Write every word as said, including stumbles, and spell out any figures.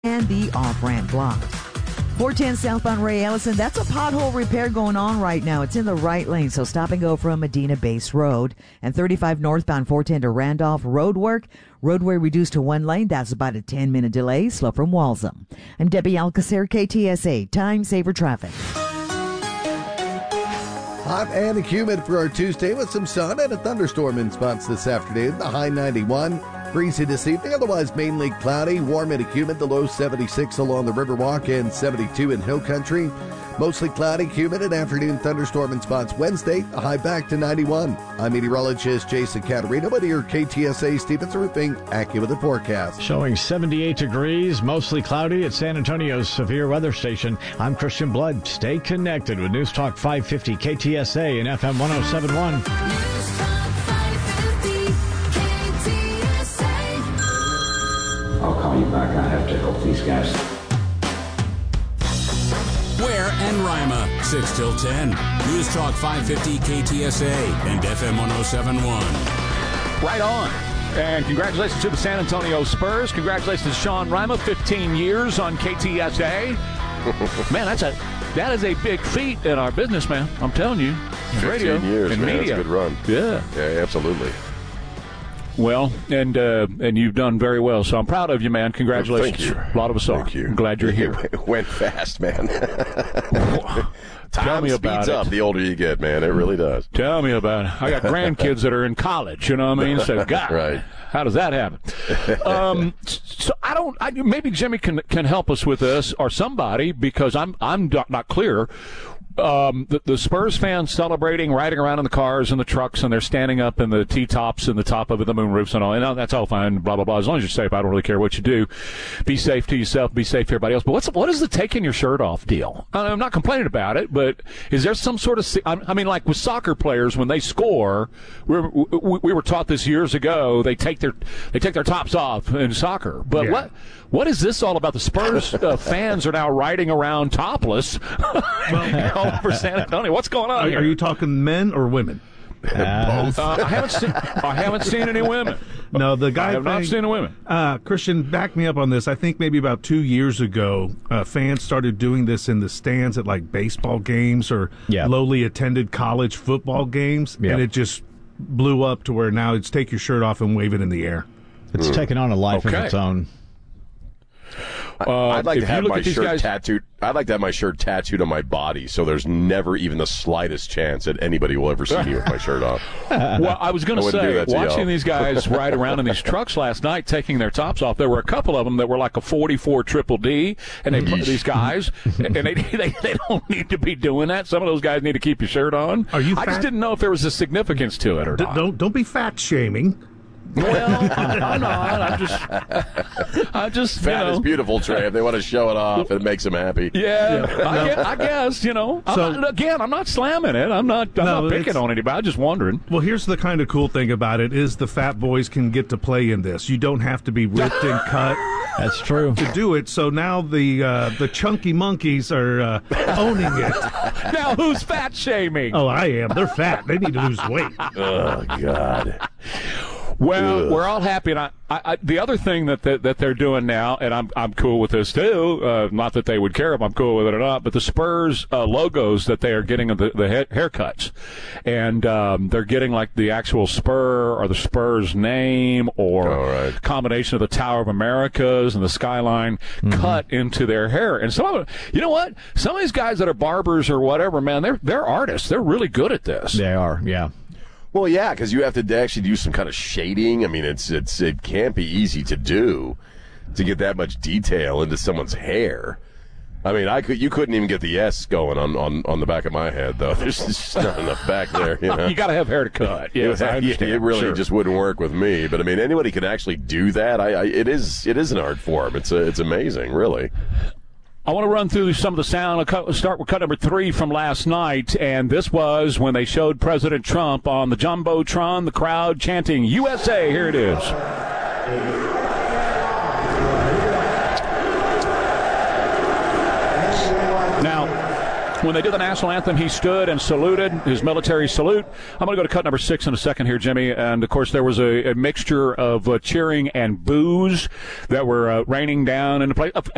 and the off-ramp blocked. four ten southbound Ray Ellison, that's a pothole repair going on right now. It's in the right lane, so stop and go from Medina Base Road. And thirty-five northbound four ten to Randolph, road work. Roadway reduced to one lane. That's about a ten-minute delay. Slow from Walsham. I'm Debbie Alcacer, K T S A, Time Saver Traffic. Hot and humid for our Tuesday with some sun and a thunderstorm in spots this afternoon. The high ninety-one. Breezy this evening, otherwise mainly cloudy, warm and humid. The low seventy-six along the Riverwalk and seventy-two in Hill Country. Mostly cloudy, humid, and afternoon thunderstorm in spots Wednesday. A high back to ninety-one. I'm meteorologist Jason Caterino, but here K T S A Stevens Roofing AccuWeather forecast. Showing seventy-eight degrees, mostly cloudy at San Antonio's severe weather station. I'm Christian Blood. Stay connected with News Talk five fifty K T S A and F M one oh seven point one. I'll call you back. I have to help these guys. Ware and Rima, six till ten. News Talk five fifty K T S A and F M one oh seven point one. Right on. And congratulations to the San Antonio Spurs. Congratulations to Sean Rima, fifteen years on K T S A. Man, that's a that is a big feat in our business, man. I'm telling you. fifteen Radio years, and man. media. That's a good run. Yeah. Yeah, absolutely. Well, and uh, and you've done very well, so I'm proud of you, man. Congratulations. Thank you. A lot of us are. Thank you. I'm glad you're here. It went fast, man. Tell Time me speeds about up it. the older you get, man. It really does. Tell me about it. I got grandkids that are in college, you know what I mean? So, God, Right. how does that happen? Um, so I don't. I, maybe Jimmy can can help us with this, or somebody, because I'm I'm not clear. Um, the, the Spurs fans celebrating, riding around in the cars and the trucks, and they're standing up in the T-tops and the top of the moon roofs and all. And that's all fine, blah, blah, blah. As long as you're safe, I don't really care what you do. Be safe to yourself, be safe to everybody else. But what's what is the taking your shirt off deal? I'm not complaining about it, but is there some sort of – I mean, like with soccer players, when they score, we were, we were taught this years ago, they take their they take their tops off in soccer. But Yeah. what what is this all about? The Spurs uh, fans are now riding around topless all over San Antonio. What's going on Are, here? are you talking men or women? Both. Uh, I haven't seen. I haven't seen any women. No, the guy. I have not thing- seen any women. Uh, Christian, back me up on this. I think maybe about two years ago, uh, fans started doing this in the stands at like baseball games or Yeah. lowly attended college football games, Yeah. and it just blew up to where now it's take your shirt off and wave it in the air. It's taken on a life of Okay. its own. Uh, I'd like if to you have look my at these shirt guys- tattooed. I'd like to have my shirt tattooed on my body, so there's never even the slightest chance that anybody will ever see me with my shirt off. Well, I was going I to wouldn't do say, that to watching y'all. these guys ride around in these trucks last night, taking their tops off. There were a couple of them that were like a forty-four triple D, and they these guys, and they, they they don't need to be doing that. Some of those guys need to keep your shirt on. Are you I just fat? didn't know if there was a significance to it or D- not. don't don't be fat shaming. Well, I'm not. I'm just, I just, you Fat know. is beautiful, Trey. If they want to show it off, it makes them happy. Yeah, I, guess, I guess, you know. I'm So- not, again, I'm not slamming it. I'm not I'm No, not picking it's- on anybody. I'm just wondering. Well, here's the kind of cool thing about it is the fat boys can get to play in this. You don't have to be ripped and cut That's true. to do it. So now the uh, the chunky monkeys are uh, owning it. Now, who's fat shaming? Oh, I am. They're fat. They need to lose weight. Oh, God. Well, Ugh. we're all happy. And I, I, I, the other thing that, that that they're doing now, and I'm I'm cool with this too. Uh, not that they would care if I'm cool with it or not, but the Spurs uh, logos that they are getting the the ha- haircuts, and um, they're getting like the actual Spur or the Spurs name or All right. combination of the Tower of Americas and the skyline cut into their hair. And some of it, you know what? Some of these guys that are barbers or whatever, man, they're they're artists. They're really good at this. They are, yeah. Well, yeah, because you have to actually do some kind of shading. I mean, it's it's it can't be easy to do to get that much detail into someone's hair. I mean, I could you couldn't even get the S going on, on, on the back of my head though. There's just not enough back there. You know? You got to have hair to cut. Yes, it, I understand. it really Sure. just wouldn't work with me. But I mean, anybody could actually do that. I, I it is it is an art form. It's a, it's amazing, really. I want to run through some of the sound. I'll cut, start with cut number three from last night, and this was when they showed President Trump on the Jumbotron, the crowd chanting U S A. Here it is. Now, when they did the national anthem, he stood and saluted, his military salute. I'm going to go to cut number six in a second here, Jimmy. And, of course, there was a, a mixture of uh, cheering and boos that were uh, raining down in the place.